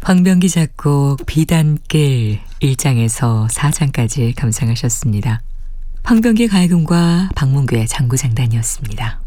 황병기 작곡 비단길 1장에서 4장까지 감상하셨습니다. 황병기 가야금과 박문규의 장구장단이었습니다.